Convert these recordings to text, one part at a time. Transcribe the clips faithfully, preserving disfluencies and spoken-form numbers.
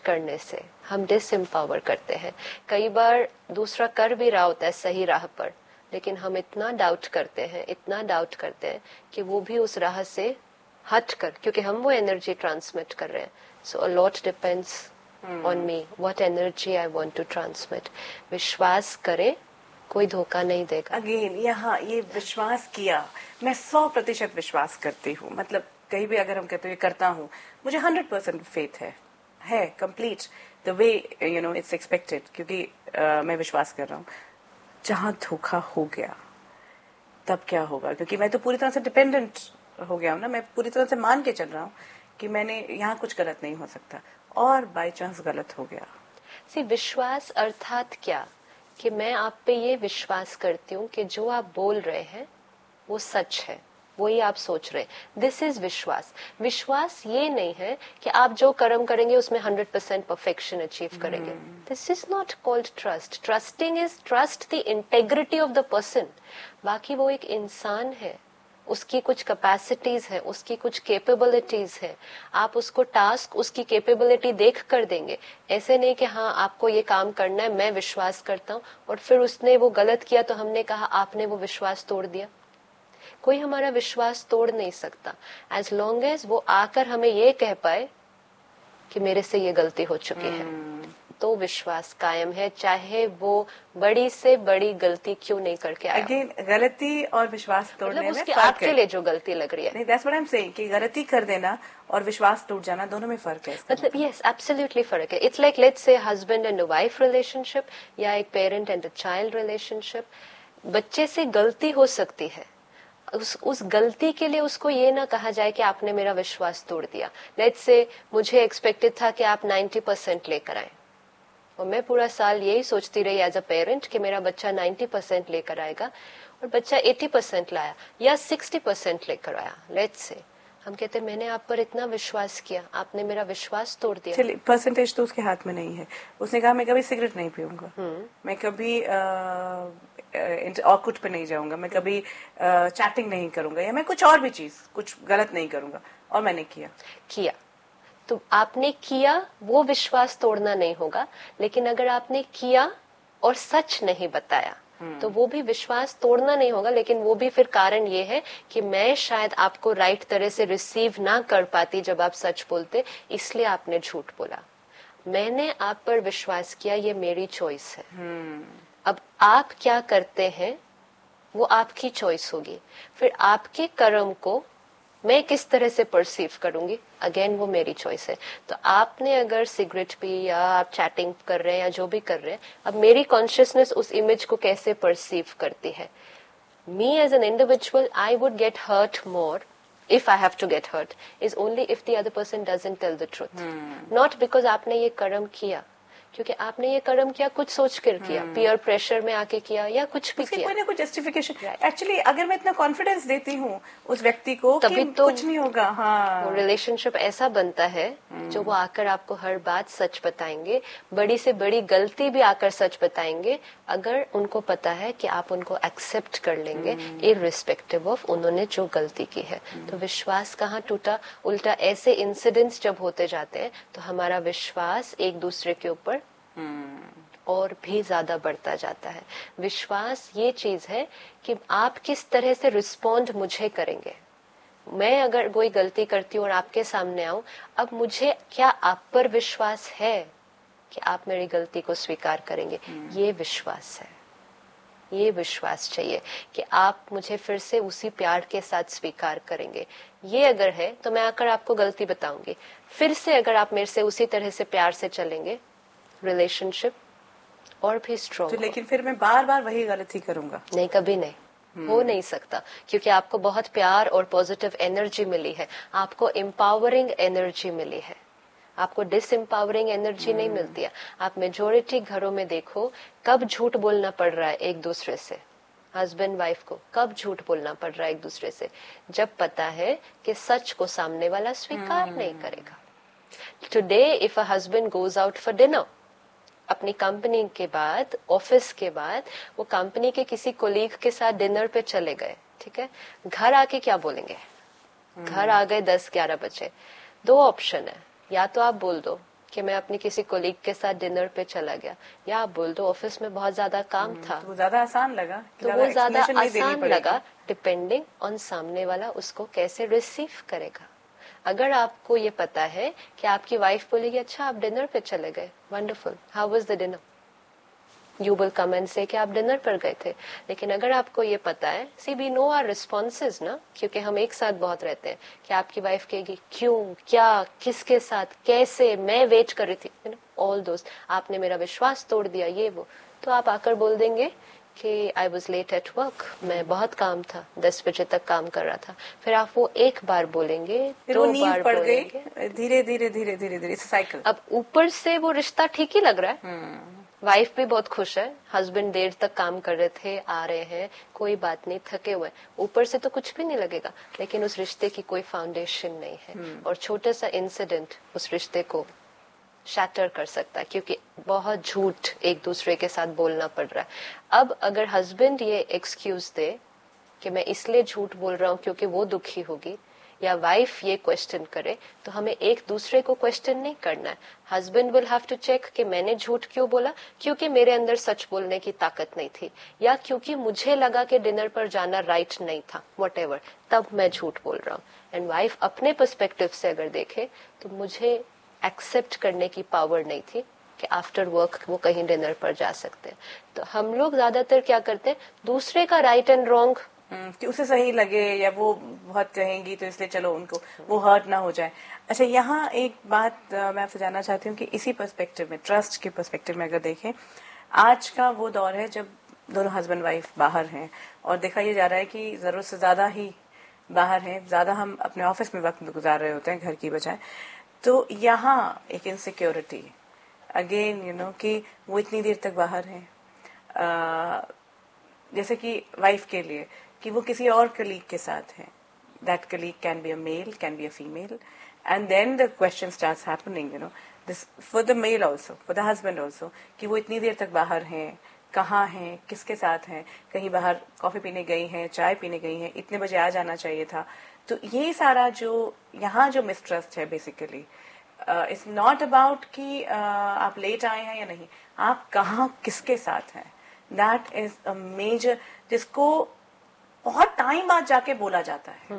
करने से हम डिसएम्पावर करते हैं। कई बार दूसरा कर भी रहा होता है सही राह पर, लेकिन हम इतना डाउट करते हैं इतना डाउट करते हैं कि वो भी उस राह से हट कर, क्योंकि हम वो एनर्जी ट्रांसमिट कर रहे हैं। सो a lot depends on me what energy I want to transmit. विश्वास करें, कोई धोखा नहीं देगा। अगेन यहाँ ये विश्वास किया, मैं सौ प्रतिशत विश्वास करती हूँ। मतलब कहीं भी अगर हम कहते हैं करता हूँ, मुझे हंड्रेड परसेंट फेथ है है complete the way you know it's expected, क्योंकि uh, मैं विश्वास कर रहा हूँ। जहां धोखा हो गया तब क्या होगा, क्योंकि मैं तो पूरी तरह से डिपेंडेंट हो गया हूँ ना, मैं पूरी तरह से मान के चल रहा हूँ कि मैंने यहाँ कुछ गलत नहीं हो सकता, और बाय चांस गलत हो गया। सी विश्वास अर्थात क्या, कि मैं आप पे ये विश्वास करती हूँ कि जो आप बोल रहे हैं वो सच है, वही आप सोच रहे हैं। दिस इज विश्वास। विश्वास ये नहीं है कि आप जो कर्म करेंगे उसमें हंड्रेड परसेंट परफेक्शन अचीव करेंगे। This is not called trust. Trusting is trust the integrity of the person. बाकी वो एक इंसान है, उसकी कुछ कैपेसिटीज है, उसकी कुछ कैपेबिलिटीज है। आप उसको टास्क उसकी कैपेबिलिटी देख कर देंगे। ऐसे नहीं कि हाँ आपको ये काम करना है, मैं विश्वास करता हूँ, और फिर उसने वो गलत किया तो हमने कहा आपने वो विश्वास तोड़ दिया। कोई हमारा विश्वास तोड़ नहीं सकता, एज लॉन्ग एज वो आकर हमें ये कह पाए कि मेरे से ये गलती हो चुकी है, तो विश्वास कायम है, चाहे वो बड़ी से बड़ी गलती क्यों नहीं करके आया। अगेन गलती और विश्वास तोड़ने मतलब में उसकी फर्क आपके है। लिए जो गलती लग रही है, नहीं, that's what I am saying कि गलती कर देना और विश्वास टूट जाना, दोनों में फर्क है। मतलब यस एब्सोल्युटली फर्क है। It's like let's say husband and wife relationship, या एक parent and a child relationship. बच्चे से गलती हो सकती है, उस उस गलती के लिए उसको ये ना कहा जाए कि आपने मेरा विश्वास तोड़ दिया। लेट्स से मुझे एक्सपेक्टेड था कि आप नाइन्टी परसेंट लेकर आए, और मैं पूरा साल यही सोचती रही एज अ पेरेंट कि मेरा बच्चा नाइन्टी परसेंट लेकर आएगा, और बच्चा एटी परसेंट लाया या सिक्सटी परसेंट लेकर आया। लेट्स से हम कहते मैंने आप पर इतना विश्वास किया, आपने मेरा विश्वास तोड़ दिया। चलिए, परसेंटेज तो उसके हाथ में नहीं है। उसने कहा मैं कभी सिगरेट नहीं पीऊंगा, मैं कभी ऑकूट पे नहीं जाऊंगा, मैं कभी चैटिंग नहीं करूंगा, या मैं कुछ और भी चीज कुछ गलत नहीं करूंगा, और मैंने किया किया तो आपने किया, वो विश्वास तोड़ना नहीं होगा। लेकिन अगर आपने किया और सच नहीं बताया तो वो भी विश्वास तोड़ना नहीं होगा। लेकिन वो भी फिर कारण ये है कि मैं शायद आपको राइट तरह से रिसीव ना कर पाती जब आप सच बोलते, इसलिए आपने झूठ बोला। मैंने आप पर विश्वास किया, ये मेरी चॉइस है। अब आप क्या करते हैं वो आपकी चॉइस होगी। फिर आपके कर्म को मैं किस तरह से परसीव करूंगी, अगेन वो मेरी चॉइस है। तो आपने अगर सिगरेट पी या आप चैटिंग कर रहे हैं या जो भी कर रहे हैं, अब मेरी कॉन्शियसनेस उस इमेज को कैसे परसीव करती है। Me as an individual I would get hurt more if I have to get hurt is only if the other person doesn't tell the truth. hmm. Not because आपने ये कर्म किया, क्योंकि आपने ये कर्म किया कुछ सोच कर किया, पीयर प्रेशर में आके किया या कुछ भी किया, कोई ना कुछ जस्टिफिकेशन। एक्चुअली अगर मैं इतना कॉन्फिडेंस देती हूँ उस व्यक्ति को तभी कि तो कुछ नहीं होगा, हाँ, वो रिलेशनशिप ऐसा बनता है जो वो आकर आपको हर बात सच बताएंगे, बड़ी से बड़ी गलती भी आकर सच बताएंगे, अगर उनको पता है कि आप उनको एक्सेप्ट कर लेंगे इररिस्पेक्टिव ऑफ उन्होंने जो गलती की है। तो विश्वास कहाँ टूटा, उल्टा ऐसे इंसिडेंट्स जब होते जाते हैं तो हमारा विश्वास एक दूसरे के ऊपर और भी ज्यादा बढ़ता जाता है। विश्वास ये चीज है कि आप किस तरह से रिस्पॉन्ड मुझे करेंगे। मैं अगर कोई गलती करती हूँ और आपके सामने आऊं, अब मुझे क्या आप पर विश्वास है कि आप मेरी गलती को स्वीकार करेंगे। ये विश्वास है, ये विश्वास चाहिए कि आप मुझे फिर से उसी प्यार के साथ स्वीकार करेंगे। ये अगर है तो मैं आकर आपको गलती बताऊंगी, फिर से अगर आप मेरे से उसी तरह से प्यार से चलेंगे, रिलेशनशिप और भी स्ट्रॉन्ग। तो लेकिन फिर मैं बार बार वही गलती करूंगा? नहीं, कभी नहीं, hmm. हो नहीं सकता, क्योंकि आपको बहुत प्यार और पॉजिटिव एनर्जी मिली है, आपको एम्पावरिंग एनर्जी मिली है, आपको डिसएम्पावरिंग एनर्जी hmm. नहीं मिलती है। आप मेजोरिटी घरों में देखो, कब झूठ बोलना पड़ रहा है एक दूसरे से, हस्बैंड वाइफ को कब झूठ बोलना पड़ रहा है एक दूसरे से, जब पता है कि सच को सामने वाला स्वीकार hmm. नहीं करेगा। Today if a husband goes out for dinner, अपनी कंपनी के बाद, ऑफिस के बाद, वो कंपनी के किसी कोलीग के साथ डिनर पे चले गए, ठीक है, घर आके क्या बोलेंगे? hmm. घर आ गए दस ग्यारह बजे, दो ऑप्शन है, या तो आप बोल दो कि मैं अपनी किसी कोलीग के साथ डिनर पे चला गया, या आप बोल दो ऑफिस में बहुत ज्यादा काम था, तो वो ज्यादा आसान लगा, तो वो ज्यादा आसान लगा, डिपेंडिंग ऑन सामने वाला उसको कैसे रिसीव करेगा। अगर आपको ये पता है कि आपकी वाइफ बोलेगी अच्छा आप डिनर पे चले गए, wonderful, how was the dinner, you will come and से कि आप डिनर पर गए थे। लेकिन अगर आपको ये पता है, सी वी नो आवर रिस्पॉन्सेज ना, क्योंकि हम एक साथ बहुत रहते हैं, कि आपकी वाइफ कहेगी क्यों, क्या, किसके साथ, कैसे, मैं वेट कर रही थी, ऑल दोस्त, आपने मेरा विश्वास तोड़ दिया, ये वो, तो आप आकर बोल देंगे कि I was late at work, मैं बहुत काम था, दस बजे तक काम कर रहा था। फिर आप वो एक बार बोलेंगे, दो बार पड़ बोलेंगे, धीरे धीरे धीरे धीरे धीरे साइकिल। अब ऊपर से वो रिश्ता ठीक ही लग रहा है, वाइफ भी बहुत खुश है, हस्बैंड देर तक काम कर रहे थे, आ रहे हैं, कोई बात नहीं, थके हुए, ऊपर से तो कुछ भी नहीं लगेगा, लेकिन उस रिश्ते की कोई फाउंडेशन नहीं है, और छोटा सा इंसिडेंट उस रिश्ते को शैटर कर सकता है, क्योंकि बहुत झूठ एक दूसरे के साथ बोलना पड़ रहा है। अब अगर हस्बैंड ये एक्सक्यूज दे कि मैं इसलिए झूठ बोल रहा हूँ क्योंकि वो दुखी होगी, या वाइफ ये क्वेश्चन करे, तो हमें एक दूसरे को क्वेश्चन नहीं करना है। Husband will have to check कि मैंने झूठ क्यों बोला, क्योंकि मेरे अंदर सच बोलने की ताकत नहीं थी, या क्योंकि मुझे लगा कि डिनर पर जाना राइट नहीं था, व्हाटएवर, तब मैं झूठ बोल रहा हूँ। एंड वाइफ अपने पर्सपेक्टिव से अगर देखे तो मुझे एक्सेप्ट करने की पावर नहीं थी कि आफ्टर वर्क वो कहीं डिनर पर जा सकते हैं। तो हम लोग ज्यादातर क्या करते हैं, दूसरे का राइट एंड रॉन्ग कि उसे सही लगे या वो बहुत कहेंगी तो इसलिए चलो उनको वो हर्ट ना हो जाए। अच्छा, यहाँ एक बात आ, मैं आपसे जानना चाहती हूँ कि इसी पर्सपेक्टिव में, ट्रस्ट के पर्सपेक्टिव में अगर देखें, आज का वो दौर है जब दोनों हस्बैंड वाइफ बाहर हैं और देखा ये जा रहा है कि जरूरत से ज्यादा ही बाहर हैं, ज्यादा हम अपने ऑफिस में वक्त गुजार रहे होते हैं घर की बजाय। तो यहाँ एक इनसिक्योरिटी अगेन, यू नो, कि वो इतनी देर तक बाहर हैं, जैसे कि वाइफ के लिए कि वो किसी और कलीग के साथ है, that colleague can be a mail, can be a female, and then the question starts happening, you know, this for the mail also, for the husband also, कि वो इतनी देर तक बाहर हैं, कहाँ हैं, किसके साथ हैं, कहीं बाहर कॉफी पीने गई हैं, चाय पीने गई हैं, इतने बजे आ जाना चाहिए था। तो ये सारा जो यहाँ जो मिसट्रस्ट है बेसिकली, इट्स नॉट अबाउट कि uh, आप लेट आए हैं या नहीं, आप कहाँ किसके साथ हैं, दैट इज अ मेजर, जिसको बहुत टाइम बाद जाके बोला जाता है।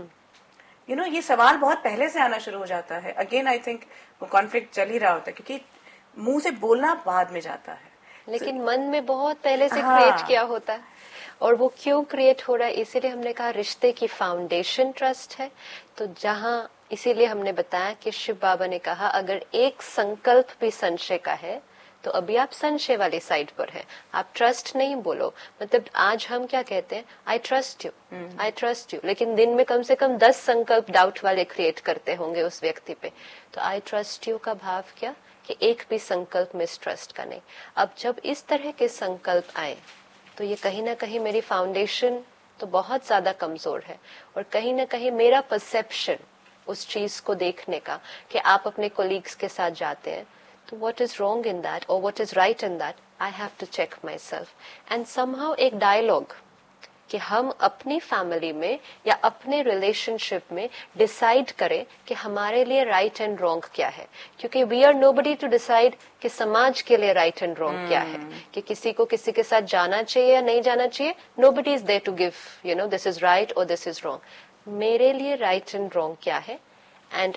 यू नो, ये सवाल बहुत पहले से आना शुरू हो जाता है। अगेन आई थिंक वो कॉन्फ्लिक्ट चल ही रहा होता है, क्योंकि मुंह से बोलना बाद में जाता है, लेकिन so, मन में बहुत पहले से हाँ, क्रिएट किया होता है। और वो क्यों क्रिएट हो रहा है, इसीलिए हमने कहा रिश्ते की फाउंडेशन ट्रस्ट है। तो जहाँ, इसीलिए हमने बताया कि शिव बाबा ने कहा अगर एक संकल्प भी संशय का है तो अभी आप संशय वाली साइड पर है, आप ट्रस्ट नहीं बोलो। मतलब आज हम क्या कहते हैं, I trust you, I trust you, लेकिन दिन में कम से कम दस संकल्प डाउट वाले क्रिएट करते होंगे उस व्यक्ति पे। तो आई ट्रस्ट यू का भाव क्या कि एक भी संकल्प मिसट्रस्ट का नहीं। अब जब इस तरह के संकल्प आए तो ये कहीं ना कहीं मेरी फाउंडेशन तो बहुत ज्यादा कमजोर है, और कहीं ना कहीं मेरा परसेप्शन उस चीज को देखने का कि आप अपने कोलीग्स के साथ जाते हैं, तो what is wrong in that or what is right in that, I have to check myself and somehow एक डायलॉग कि हम अपनी फैमिली में या अपने रिलेशनशिप में डिसाइड करें कि हमारे लिए राइट एंड रॉन्ग क्या है, क्योंकि we are nobody to decide कि समाज के लिए राइट एंड रॉन्ग क्या है, कि किसी को किसी के साथ जाना चाहिए या नहीं जाना चाहिए। Nobody is there to give, you know, this is right और दिस इज रॉन्ग। मेरे लिए राइट एंड रॉन्ग क्या है, and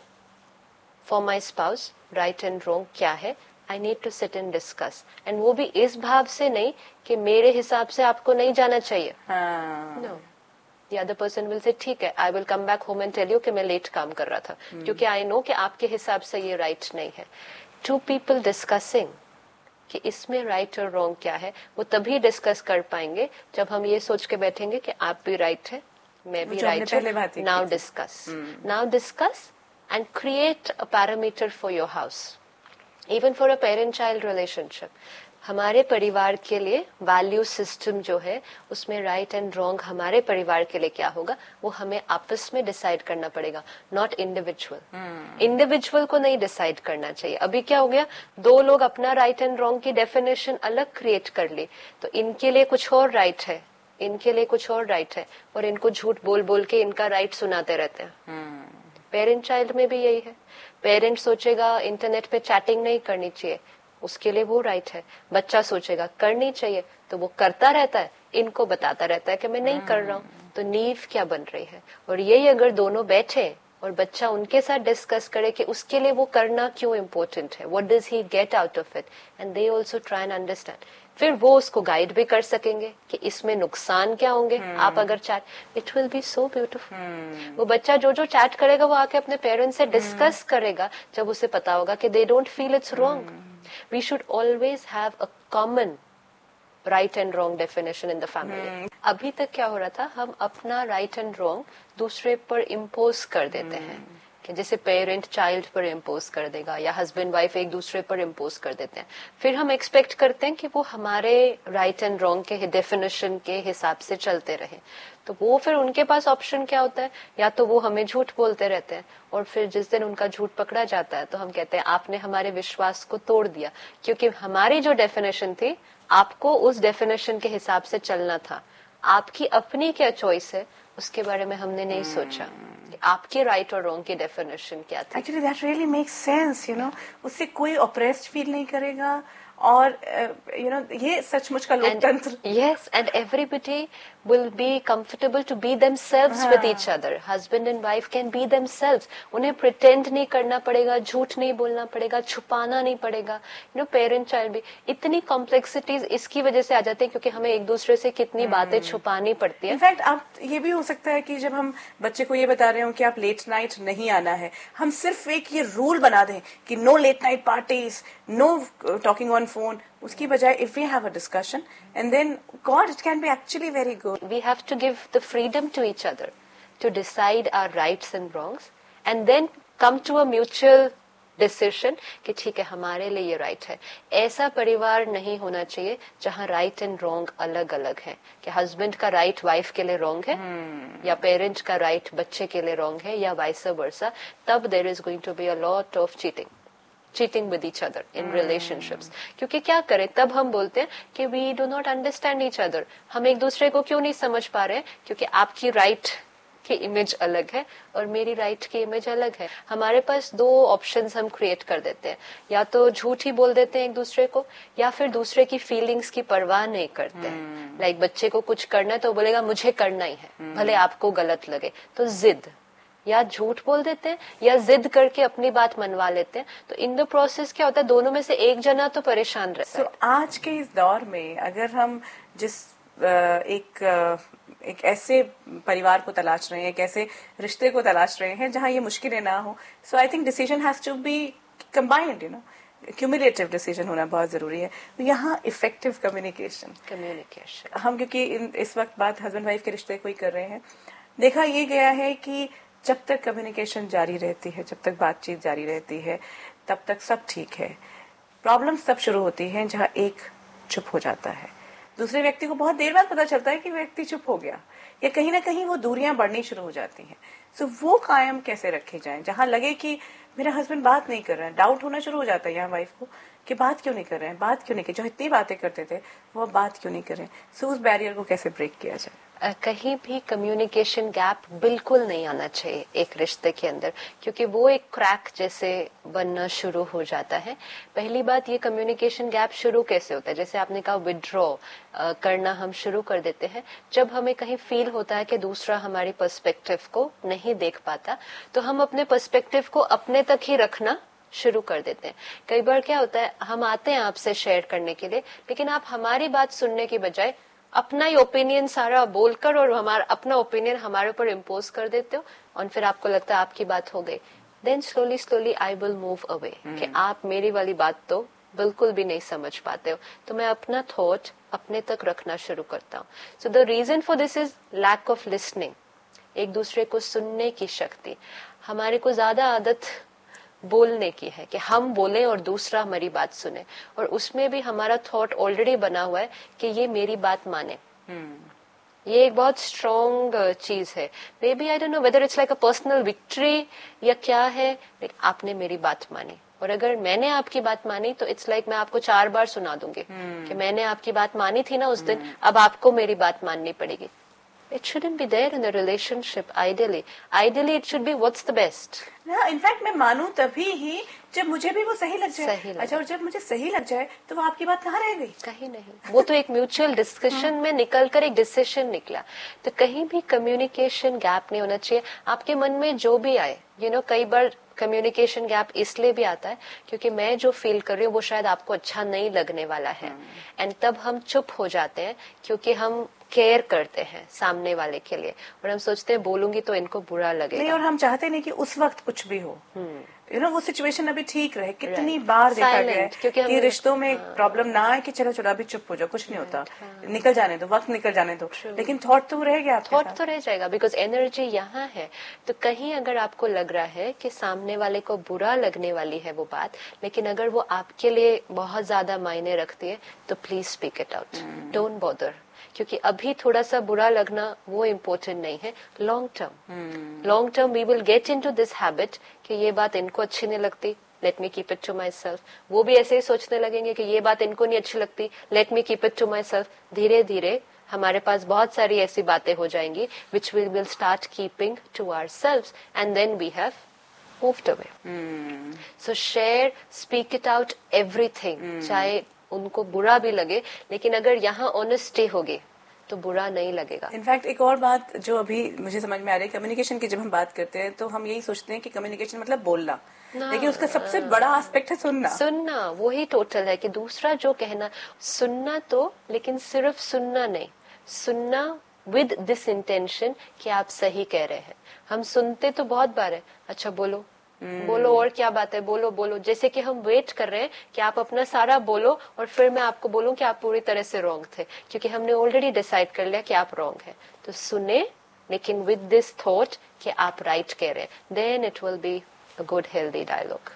for my spouse right and wrong क्या है, I need to sit and discuss. And वो भी इस भाव से नहीं कि मेरे हिसाब से आपको नहीं जाना चाहिए। No, the other person will say ठीक है, I will come back home and tell you कि मैं लेट काम कर रहा था, hmm. क्योंकि आई नो कि आपके हिसाब से ये राइट right नहीं है। टू पीपल डिस्कसिंग कि इसमें राइट और रॉन्ग क्या है, वो तभी डिस्कस कर पाएंगे जब हम ये सोच के बैठेंगे कि आप भी राइट है, मैं भी राइट हूँ। Now discuss, now discuss and create a parameter for your house, even for a parent child relationship। हमारे परिवार के लिए वैल्यू सिस्टम जो है उसमें राइट एंड रॉन्ग हमारे परिवार के लिए क्या होगा वो हमें आपस में डिसाइड करना पड़ेगा, नॉट इंडिविजुअल। इंडिविजुअल को नहीं डिसाइड करना चाहिए। अभी क्या हो गया, दो लोग अपना राइट एंड रॉन्ग की डेफिनेशन अलग क्रिएट कर ली, तो इनके लिए कुछ और राइट है, इनके लिए कुछ और राइट है, और इनको झूठ बोल बोल के इनका राइट सुनाते रहते हैं। पेरेंट चाइल्ड में भी यही है। पेरेंट सोचेगा इंटरनेट पे चैटिंग नहीं करनी चाहिए, उसके लिए वो राइट है। बच्चा सोचेगा करनी चाहिए, तो वो करता रहता है, इनको बताता रहता है कि मैं नहीं कर रहा हूँ। तो नींव क्या बन रही है? और यही अगर दोनों बैठे और बच्चा उनके साथ डिस्कस करे कि उसके लिए वो करना क्यों इम्पोर्टेंट है, what does he get out of it, and they also try and understand, फिर वो उसको गाइड भी कर सकेंगे कि इसमें नुकसान क्या होंगे। hmm. आप अगर chat, it will be so beautiful. वो बच्चा जो जो चैट करेगा वो आके अपने पेरेंट्स से डिस्कस hmm. करेगा, जब उसे पता होगा कि they don't feel it's wrong. We should always have a common right and wrong definition in the family. अभी तक क्या हो रहा था, हम अपना राइट एंड रॉन्ग दूसरे पर इम्पोज कर देते hmm. हैं, कि जैसे पेरेंट चाइल्ड पर इम्पोज कर देगा या हस्बैंड वाइफ एक दूसरे पर इम्पोज कर देते हैं। फिर हम एक्सपेक्ट करते हैं कि वो हमारे राइट एंड रॉन्ग के डेफिनेशन के हिसाब से चलते रहे। तो वो फिर उनके पास ऑप्शन क्या होता है, या तो वो हमें झूठ बोलते रहते हैं, और फिर जिस दिन उनका झूठ पकड़ा जाता है तो हम कहते हैं आपने हमारे विश्वास को तोड़ दिया, क्योंकि हमारी जो डेफिनेशन थी आपको उस डेफिनेशन के हिसाब से चलना था। आपकी अपनी क्या चॉइस है उसके बारे में हमने नहीं hmm. सोचा कि आपके राइट और रॉन्ग की डेफिनेशन क्या थी। Actually that really makes sense, you know, उससे कोई ऑप्रेस्ड फील नहीं करेगा, और यू नो ये सचमुच का लोकतंत्र। Yes, and everybody will be comfortable to be themselves हाँ. with each other. Husband and wife can be themselves. उन्हें pretend नहीं करना पड़ेगा, झूठ नहीं बोलना पड़ेगा, छुपाना नहीं पड़ेगा। You know, parent child भी इतनी complexities इसकी वजह से आ जाते हैं क्योंकि हमें एक दूसरे से कितनी hmm. बातें छुपानी पड़ती है। इनफैक्ट आप ये भी हो सकता है कि जब हम बच्चे को ये बता रहे हो कि आप लेट नाइट नहीं आना है, हम सिर्फ एक ये रूल बना दें कि no late night parties, know talking on phone, उसकी बजाय if we have a discussion and then God it can be actually very good. We have to give the freedom to each other to decide our rights and wrongs and then come to a mutual decision कि ठीक है हमारे लिए ये right है। ऐसा परिवार नहीं होना चाहिए जहाँ राइट एंड रॉन्ग अलग अलग है, कि हस्बैंड का राइट वाइफ के लिए रॉन्ग है hmm. या पेरेंट का राइट बच्चे के लिए रॉन्ग है या वाइस वर्सा। तब there is going to be a lot of cheating cheating with each other in hmm. relationships। क्योंकि क्या करें, तब हम बोलते हैं कि we do not understand each other, हम एक दूसरे को क्यों नहीं समझ पा रहे हैं, क्योंकि आपकी राइट की इमेज अलग है और मेरी राइट की इमेज अलग है। हमारे पास दो ऑप्शंस हम क्रिएट कर देते हैं, या तो झूठ ही बोल देते हैं एक दूसरे को, या फिर दूसरे की फीलिंग्स की परवाह नहीं करते हैं। लाइक बच्चे को कुछ करना है तो बोलेगा मुझे करना ही है, भले आपको गलत लगे। तो जिद, या झूठ बोल देते हैं या जिद करके अपनी बात मनवा लेते हैं। तो इन द प्रोसेस क्या होता है, दोनों में से एक जना तो परेशान रहता है। so, आज के इस दौर में अगर हम जिस एक एक ऐसे परिवार को तलाश रहे हैं, एक ऐसे रिश्ते को तलाश रहे हैं जहां ये मुश्किलें ना हो, सो I think decision has to be combined, you know, cumulative decision होना बहुत जरूरी है। तो यहाँ इफेक्टिव कम्युनिकेशन कम्युनिकेशन हम क्योंकि इस वक्त बात हस्बैंड वाइफ के रिश्ते को ही कर रहे हैं, देखा ये गया है कि जब तक कम्युनिकेशन जारी रहती है, जब तक बातचीत जारी रहती है, तब तक सब ठीक है। प्रॉब्लम्स तब शुरू होती हैं जहां एक चुप हो जाता है, दूसरे व्यक्ति को बहुत देर बाद पता चलता है कि व्यक्ति चुप हो गया, या कहीं ना कहीं वो दूरियां बढ़नी शुरू हो जाती हैं। सो वो कायम कैसे रखे जाएं जहां लगे कि मेरा हस्बैंड बात नहीं कर रहा है, डाउट होना शुरू हो जाता है यहाँ वाइफ को कि बात क्यों नहीं कर रहे हैं, बात क्यों नहीं कर, जो इतनी बातें करते थे वो अब बात क्यों नहीं कर रहे। सो उस बैरियर को कैसे ब्रेक किया जाए। कहीं भी कम्युनिकेशन गैप बिल्कुल नहीं आना चाहिए एक रिश्ते के अंदर, क्योंकि वो एक क्रैक जैसे बनना शुरू हो जाता है। पहली बात, ये कम्युनिकेशन गैप शुरू कैसे होता है, जैसे आपने कहा विड्रॉ करना हम शुरू कर देते हैं जब हमें कहीं फील होता है कि दूसरा हमारी पर्सपेक्टिव को नहीं देख पाता, तो हम अपने पर्सपेक्टिव को अपने तक ही रखना शुरू कर देते हैं। कई बार क्या होता है, हम आते हैं आपसे शेयर करने के लिए, लेकिन आप हमारी बात सुनने की बजाय अपना ही ओपिनियन सारा बोलकर और हमारा अपना ओपिनियन हमारे ऊपर इम्पोज कर देते हो, और फिर आपको लगता है आपकी बात हो गई। Then slowly slowly I will move away कि आप मेरी वाली बात तो बिल्कुल भी नहीं समझ पाते हो, तो मैं अपना थॉट अपने तक रखना शुरू करता हूँ। So the reason for this is lack of listening, एक दूसरे को सुनने की शक्ति। हमारे को ज्यादा आदत बोलने की है कि हम बोलें और दूसरा हमारी बात सुने, और उसमें भी हमारा थॉट ऑलरेडी बना हुआ है कि ये मेरी बात माने। hmm. ये एक बहुत स्ट्रॉन्ग चीज है। May B I don't know whether it's like a personal victory या क्या है, लेकिन आपने मेरी बात मानी, और अगर मैंने आपकी बात मानी तो इट्स लाइक मैं आपको चार बार सुना दूंगी hmm. कि मैंने आपकी बात मानी थी ना उस दिन, hmm. अब आपको मेरी बात माननी पड़ेगी। It shouldn't be there in a relationship. Ideally, ideally it should be what's the best. ना इनफैक्ट मैं मानूं तभी ही जब मुझे भी वो सही लग जाए. सही लगे. अच्छा, और जब मुझे सही लग जाए तो वो आपकी बात कहाँ रह गई? कहीं नहीं. वो तो एक म्यूचुअल डिस्कशन में निकल कर एक डिसीजन निकला. तो कहीं भी कम्युनिकेशन गैप नहीं होना चाहिए. आपके मन में जो भी आए, यू नो, कई बार कम्युनिकेशन गैप इसलिए भी आता है क्योंकि मैं जो फील कर रही हूँ वो शायद आपको अच्छा नहीं लगने वाला है, एंड तब हम चुप हो जाते हैं क्योंकि हम केयर करते हैं सामने वाले के लिए, और हम सोचते हैं बोलूंगी तो इनको बुरा लगेगा. नहीं, और हम चाहते नहीं कि उस वक्त कुछ भी हो, यू नो, वो सिचुएशन अभी ठीक रहे. कितनी right. बार देखा Silent, गया है क्योंकि कि रिश्तों में प्रॉब्लम ना आए कि चलो चलो अभी चुप हो जाओ, कुछ नहीं होता, निकल जाने दो, वक्त निकल जाने दो. लेकिन थॉट तो रह गया, थॉट तो रह जाएगा बिकॉज एनर्जी यहाँ है. तो कहीं अगर आपको लग रहा है कि सामने वाले को बुरा लगने वाली है वो बात, लेकिन अगर वो आपके लिए बहुत ज्यादा मायने रखती है तो please speak it out. Don't bother. क्योंकि अभी थोड़ा सा बुरा लगना वो इम्पोर्टेंट नहीं है. Long term long term we will get into this habit कि ये बात इनको अच्छी नहीं लगती, let me keep it to my self. वो भी ऐसे ही सोचने लगेंगे कि ये बात इनको नहीं अच्छी लगती, let me keep it to my self. धीरे धीरे हमारे पास बहुत सारी ऐसी बातें हो जाएंगी which we will start keeping to our self, and then we have moved away. So share, speak it out, everything. चाहे उनको बुरा भी लगे, लेकिन अगर यहाँ ऑनेस्टी होगी तो बुरा नहीं लगेगा. इनफैक्ट एक और बात जो अभी मुझे समझ में आ रही है, कम्युनिकेशन की जब हम बात करते हैं तो हम यही सोचते हैं कि कम्युनिकेशन मतलब बोलना, लेकिन उसका सबसे बड़ा एस्पेक्ट है सुनना. सुनना वही टोटल है कि दूसरा जो कहना, सुनना तो, लेकिन सिर्फ सुनना नहीं, सुनना विद दिस इंटेंशन कि आप सही कह रहे हैं. हम सुनते तो बहुत बार है, अच्छा बोलो बोलो और क्या बात है, बोलो बोलो, जैसे कि हम वेट कर रहे हैं कि आप अपना सारा बोलो और फिर मैं आपको बोलूं कि आप पूरी तरह से रॉन्ग थे, क्योंकि हमने ऑलरेडी डिसाइड कर लिया कि आप रॉन्ग हैं. तो सुने, लेकिन विद दिस थॉट कि आप राइट कह रहे हैं, then it will be a good healthy dialogue.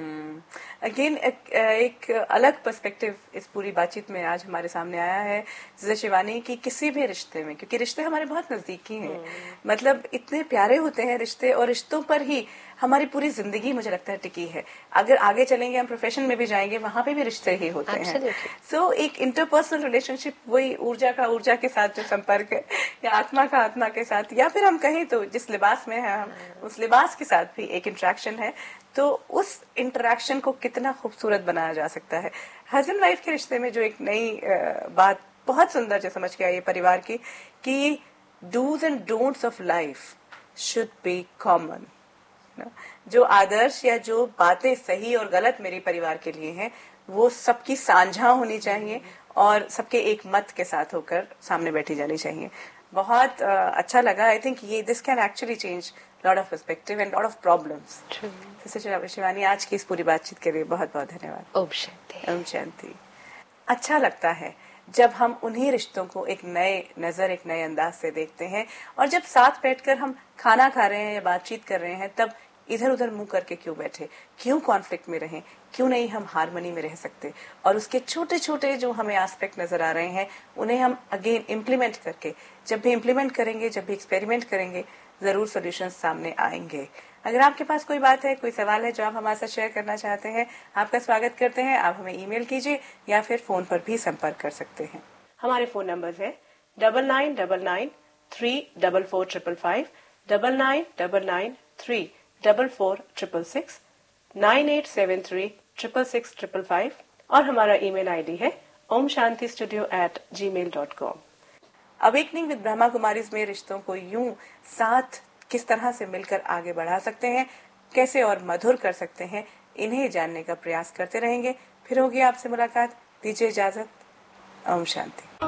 Again एक, एक अलग पर्सपेक्टिव इस पूरी बातचीत में आज हमारे सामने आया है जैसे शिवानी, की किसी भी रिश्ते में, क्योंकि रिश्ते हमारे बहुत नजदीकी हैं, मतलब इतने प्यारे होते हैं रिश्ते, और रिश्तों पर ही हमारी पूरी जिंदगी मुझे लगता है टिकी है. अगर आगे चलेंगे, हम प्रोफेशन में भी जाएंगे, वहां पे भी रिश्ते ही होते Absolutely. हैं. सो so, एक इंटरपर्सनल रिलेशनशिप वही ऊर्जा का ऊर्जा के साथ जो संपर्क है, या आत्मा का आत्मा के साथ, या फिर हम कहें तो जिस लिबास में है हम उस लिबास के साथ भी एक इंटरेक्शन है. तो उस इंटरेक्शन को कितना खूबसूरत बनाया जा सकता है. हस्बैंड वाइफ के रिश्ते में जो एक नई बात बहुत सुंदर जो समझ के आई है परिवार की, कि dos and don'ts of life should be common. जो आदर्श या जो बातें सही और गलत मेरे परिवार के लिए हैं वो सबकी साझा होनी चाहिए और सबके एक मत के साथ होकर सामने बैठी जानी चाहिए. बहुत uh, अच्छा लगा. आई थिंक ये this can actually change lot of perspective and lot of problems. Shivani, आज की इस पूरी बातचीत के लिए बहुत बहुत धन्यवाद. ओम शांति. ओम शांति. अच्छा लगता है जब हम उन्हीं रिश्तों को एक नए नजर, एक नए अंदाज से देखते हैं, और जब साथ बैठकर हम खाना खा रहे हैं या बातचीत कर रहे हैं तब इधर उधर मुंह करके क्यों बैठे, क्यों कॉन्फ्लिक्ट में रहें, क्यों नहीं हम हार्मनी में रह सकते. और उसके छोटे छोटे जो हमें एस्पेक्ट नजर आ रहे हैं उन्हें हम अगेन इम्प्लीमेंट करके, जब भी इम्प्लीमेंट करेंगे, जब भी एक्सपेरिमेंट करेंगे, जरूर सोल्यूशन सामने आएंगे. अगर आपके पास कोई बात है, कोई सवाल है जो आप हमारे साथ शेयर करना चाहते हैं, आपका स्वागत करते हैं. आप हमें ईमेल कीजिए या फिर फोन पर भी संपर्क कर सकते हैं. हमारे फोन नंबर है double nine double nine three double four triple five, double nine double nine three double four triple six, nine eight seven three triple six triple five, और हमारा ईमेल आईडी है Om Shanti studio eight ji mail dot com. Awakening with Brahma Kumaris में रिश्तों को यूं साथ किस तरह से मिलकर आगे बढ़ा सकते हैं, कैसे और मधुर कर सकते हैं, इन्हें जानने का प्रयास करते रहेंगे. फिर होगी आपसे मुलाकात. दीजिए इजाजत. ओम शांति.